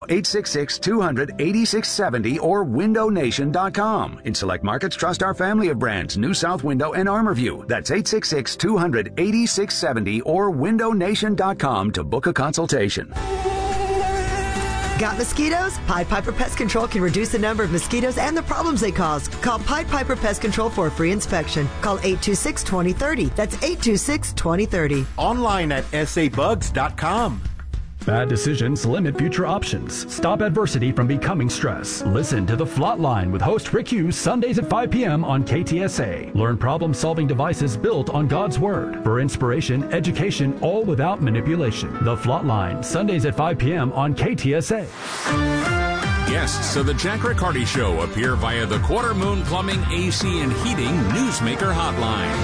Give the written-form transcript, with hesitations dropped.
866-200-8670 or windownation.com. In select markets, trust our family of brands, New South Window and ArmorView. That's 866-200-8670 or windownation.com to book a consultation. Got mosquitoes? Pied Piper Pest Control can reduce the number of mosquitoes and the problems they cause. Call Pied Piper Pest Control for a free inspection. Call 826-2030. That's 826-2030. Online at sabugs.com. Bad decisions limit future options. Stop adversity from becoming stress. Listen to The Flatline with host Rick Hughes Sundays at 5 p.m. on KTSA. Learn problem-solving devices built on God's Word. For inspiration, education, all without manipulation. The Flatline, Sundays at 5 p.m. on KTSA. Guests of the Jack Riccardi Show appear via the Quarter Moon Plumbing, AC, and Heating Newsmaker Hotline.